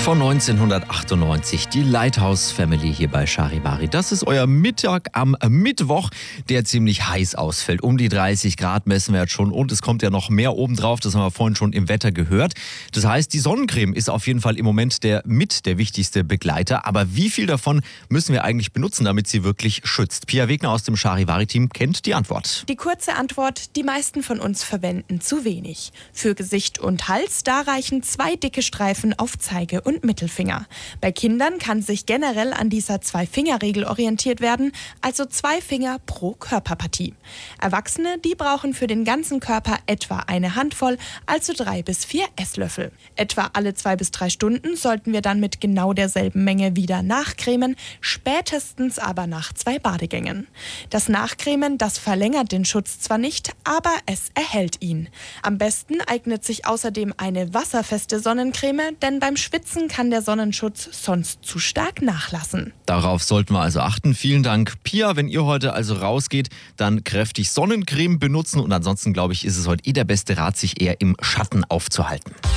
Von 1998, die Lighthouse Family hier bei Charivari. Das ist euer Mittag am Mittwoch, der ziemlich heiß ausfällt. Um die 30 Grad messen wir jetzt schon und es kommt ja noch mehr obendrauf. Das haben wir vorhin schon im Wetter gehört. Das heißt, die Sonnencreme ist auf jeden Fall im Moment der wichtigste Begleiter. Aber wie viel davon müssen wir eigentlich benutzen, damit sie wirklich schützt? Pia Wegner aus dem Charivari-Team kennt die Antwort. Die kurze Antwort: Die meisten von uns verwenden zu wenig. Für Gesicht und Hals, da reichen 2 dicke Streifen auf Zeige und Mittelfinger. Bei Kindern kann sich generell an dieser 2-Finger-Regel orientiert werden, also 2 Finger pro Körperpartie. Erwachsene, die brauchen für den ganzen Körper etwa eine Handvoll, also 3 bis 4 Esslöffel. Etwa alle 2 bis 3 Stunden sollten wir dann mit genau derselben Menge wieder nachcremen, spätestens aber nach 2 Badegängen. Das Nachcremen, das verlängert den Schutz zwar nicht, aber es erhält ihn. Am besten eignet sich außerdem eine wasserfeste Sonnencreme, denn beim Schwitzen kann der Sonnenschutz sonst zu stark nachlassen. Darauf sollten wir also achten. Vielen Dank, Pia. Wenn ihr heute also rausgeht, dann kräftig Sonnencreme benutzen. Und ansonsten, glaube ich, ist es heute der beste Rat, sich eher im Schatten aufzuhalten.